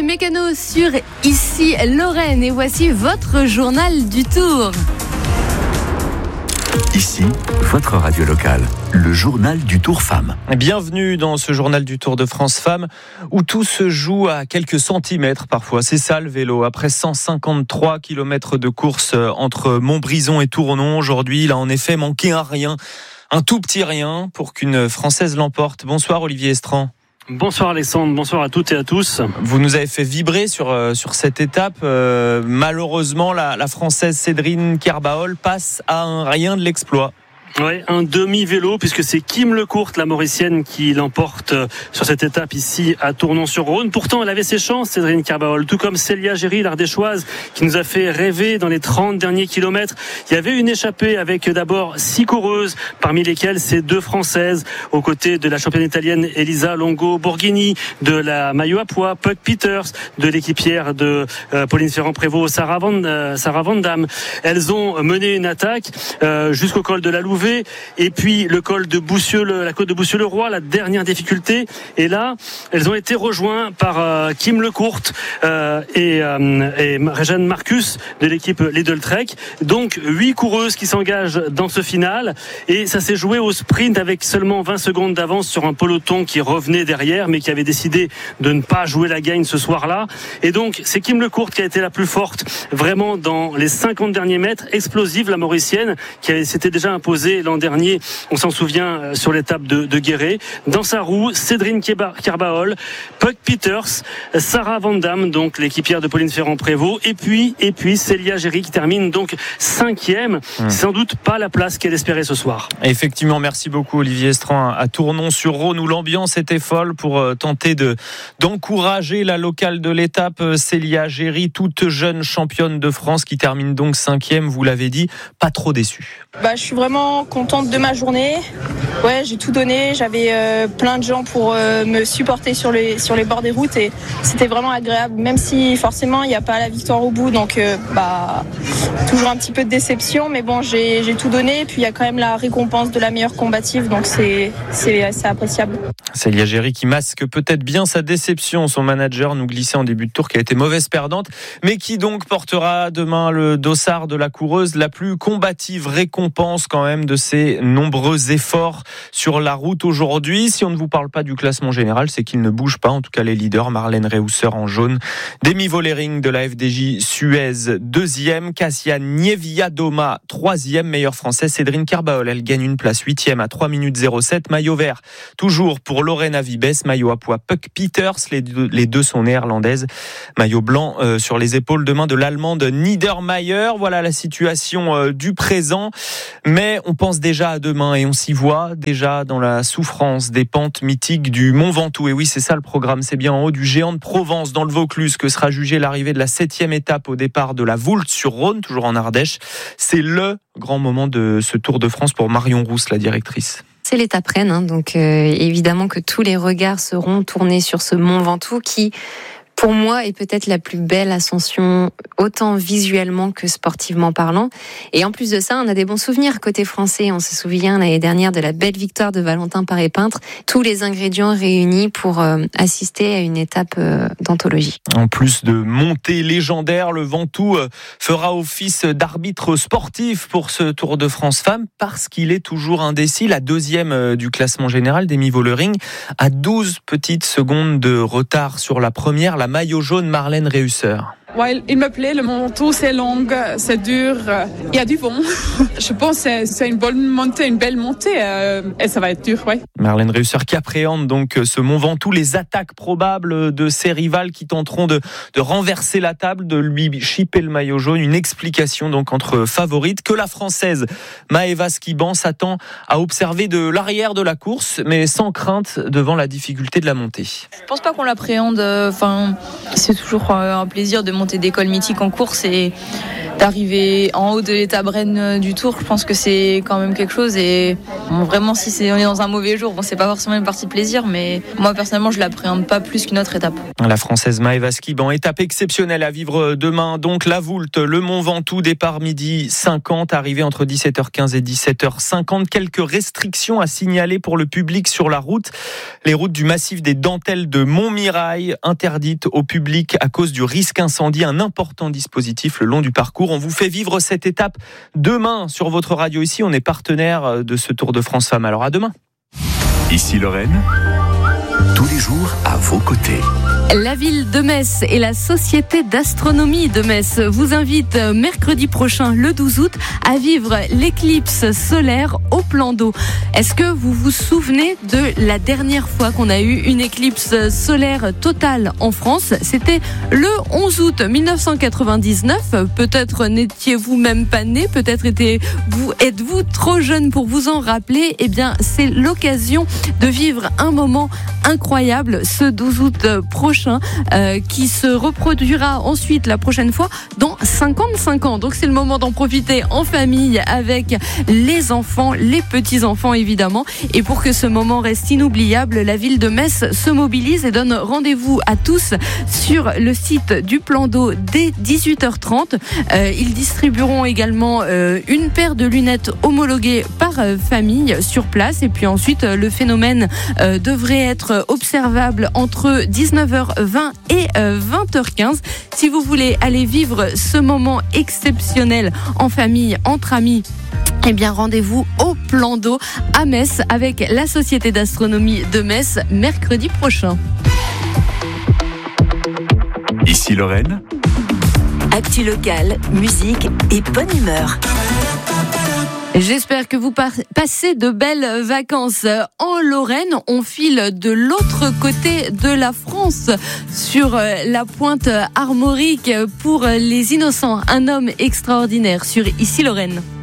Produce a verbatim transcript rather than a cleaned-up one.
Olivier Mécano sur Ici Lorraine et voici votre journal du Tour. Ici, votre radio locale, le journal du Tour Femmes. Bienvenue dans ce journal du Tour de France Femmes où tout se joue à quelques centimètres parfois. C'est ça le vélo. Après cent cinquante-trois kilomètres de course entre Montbrison et Tournon, aujourd'hui, il a en effet manqué un rien, un tout petit rien pour qu'une Française l'emporte. Bonsoir Olivier Estran. Bonsoir Alexandre, bonsoir à toutes et à tous. Vous nous avez fait vibrer sur, euh, sur cette étape. Euh, malheureusement, la, la Française Cédrine Kerbaol passe à un rien de l'exploit. Oui, un demi-vélo, puisque c'est Kim Lecourt, la Mauricienne, qui l'emporte sur cette étape ici à Tournon-sur-Rhône. Pourtant, elle avait ses chances, Cédrine Kerbaol, tout comme Célia Géry, l'Ardéchoise, qui nous a fait rêver dans les trente derniers kilomètres. Il y avait une échappée avec d'abord six coureuses, parmi lesquelles ces deux Françaises, aux côtés de la championne italienne Elisa Longo-Borghini, de la maillot à pois, Puck Peters, de l'équipière de euh, Pauline Ferrand-Prévot, Sarah Van, euh, Sarah Van Damme. Elles ont mené une attaque euh, jusqu'au col de la Louve, et puis le col de Boussieu, la côte de Boussieu-le-Roi, la dernière difficulté. Et là, elles ont été rejointes par euh, Kim Lecourt euh, et, euh, et Réjeanne Marcus de l'équipe Lidl Trek. Donc huit coureuses qui s'engagent dans ce final. Et ça s'est joué au sprint avec seulement vingt secondes d'avance sur un peloton qui revenait derrière, mais qui avait décidé de ne pas jouer la gagne ce soir-là. Et donc c'est Kim Lecourt qui a été la plus forte, vraiment dans les cinquante derniers mètres. Explosive, la Mauricienne, qui s'était déjà imposée l'an dernier, on s'en souvient, sur l'étape de, de Guéret. Dans sa roue, Cédrine Kerbaol, Puck Peters, Sarah Van Damme, donc l'équipière de Pauline Ferrand-Prévot, et puis, et puis Célia Géry qui termine donc cinquième. Mmh. C'est sans doute pas la place qu'elle espérait ce soir. Effectivement, merci beaucoup Olivier Estran à Tournon-sur-Rhône où l'ambiance était folle pour tenter de, d'encourager la locale de l'étape, Célia Géry, toute jeune championne de France qui termine donc cinquième, vous l'avez dit, pas trop déçue. Bah, je suis vraiment contente de ma journée. Ouais, j'ai tout donné. J'avais euh, plein de gens pour euh, me supporter sur les sur les bords des routes et c'était vraiment agréable. Même si forcément il n'y a pas la victoire au bout, donc euh, bah toujours un petit peu de déception. Mais bon, j'ai j'ai tout donné. Et puis il y a quand même la récompense de la meilleure combative, donc c'est c'est assez appréciable. Célia Géry qui masque peut-être bien sa déception. Son manager nous glissait en début de tour qu'elle était mauvaise perdante, mais qui donc portera demain le dossard de la coureuse la plus combative. Récompense quand même de ses nombreux efforts sur la route aujourd'hui. Si on ne vous parle pas du classement général, c'est qu'il ne bouge pas. En tout cas, les leaders, Marlène Reusser en jaune, Demi Vollering de la F D J Suez, deuxième, Cassia Niewiadoma, troisième, meilleure française, Cédrine Kerbaol, elle gagne une place, huitième à trois minutes zéro sept, maillot vert, toujours pour Lorena Vibes, maillot à pois, Puck Peters, les deux, les deux sont néerlandaises, maillot blanc euh, sur les épaules demain de l'allemande Niedermayer. Voilà la situation euh, du présent, mais on pense déjà à demain et on s'y voit déjà dans la souffrance des pentes mythiques du Mont Ventoux. Et oui, c'est ça le programme, c'est bien en haut du géant de Provence dans le Vaucluse que sera jugée l'arrivée de la septième étape au départ de la Voulte-sur-Rhône, toujours en Ardèche. C'est le grand moment de ce Tour de France pour Marion Rousse, la directrice. C'est l'étape reine, hein, donc euh, évidemment que tous les regards seront tournés sur ce Mont Ventoux qui, pour moi, est peut-être la plus belle ascension, autant visuellement que sportivement parlant. Et en plus de ça, on a des bons souvenirs côté français. On se souvient l'année dernière de la belle victoire de Valentin Paré-Peintre. Tous les ingrédients réunis pour euh, assister à une étape euh, d'anthologie. En plus de montée légendaire, le Ventoux euh, fera office d'arbitre sportif pour ce Tour de France Femmes parce qu'il est toujours indécis. La deuxième euh, du classement général, Demi Vollering, à douze petites secondes de retard sur la première. La maillot jaune, Marlène Reusser. Ouais, il me plaît, le Ventoux, c'est long, c'est dur, il y a du vent. Je pense que c'est une bonne montée, une belle montée, euh, et ça va être dur, ouais. Marlène Reusser qui appréhende donc ce Mont Ventoux, les attaques probables de ses rivales qui tenteront de, de renverser la table, de lui chipper le maillot jaune. Une explication donc entre favorites que la Française Maëva Skiban s'attend à observer de l'arrière de la course, mais sans crainte devant la difficulté de la montée. Je pense pas qu'on l'appréhende, enfin, c'est toujours un plaisir de monter des cols mythiques en course et d'arriver en haut de l'étape reine du Tour, je pense que c'est quand même quelque chose. Et bon, vraiment, si c'est, on est dans un mauvais jour, bon, c'est pas forcément une partie de plaisir, mais moi personnellement, je l'appréhende pas plus qu'une autre étape. La Française Maëva Skib en étape exceptionnelle à vivre demain. Donc la Voulte, le Mont Ventoux, départ midi cinquante, arrivée entre dix-sept heures quinze et dix-sept heures cinquante. Quelques restrictions à signaler pour le public sur la route. Les routes du massif des Dentelles de Montmirail interdites au public à cause du risque incendie. Un important dispositif le long du parcours. On vous fait vivre cette étape demain sur votre radio. Ici, on est partenaire de ce Tour de France Femmes. Alors à demain. Ici Lorraine, tous les jours à vos côtés. La ville de Metz et la Société d'astronomie de Metz vous invitent mercredi prochain, le douze août, à vivre l'éclipse solaire au plan d'eau. Est-ce que vous vous souvenez de la dernière fois qu'on a eu une éclipse solaire totale en France ? C'était le onze août mille neuf cent quatre-vingt-dix-neuf. Peut-être n'étiez-vous même pas né, peut-être étiez-vous, êtes-vous trop jeune pour vous en rappeler. Eh bien, c'est l'occasion de vivre un moment incroyable ce douze août prochain. Euh, qui se reproduira ensuite la prochaine fois dans cinquante-cinq ans. Donc c'est le moment d'en profiter en famille avec les enfants, les petits-enfants évidemment. Et pour que ce moment reste inoubliable, la ville de Metz se mobilise et donne rendez-vous à tous sur le site du plan d'eau dès dix-huit heures trente. Euh, ils distribueront également euh, une paire de lunettes homologuées par euh, famille sur place. Et puis ensuite, euh, le phénomène euh, devrait être observable entre dix-neuf heures vingt et vingt heures quinze. Si vous voulez aller vivre ce moment exceptionnel en famille, entre amis, eh bien, rendez-vous au plan d'eau à Metz avec la Société d'astronomie de Metz mercredi prochain. Ici Lorraine. Actu locale, musique et bonne humeur. J'espère que vous passez de belles vacances en Lorraine. On file de l'autre côté de la France, sur la pointe armorique pour les innocents. Un homme extraordinaire sur Ici Lorraine.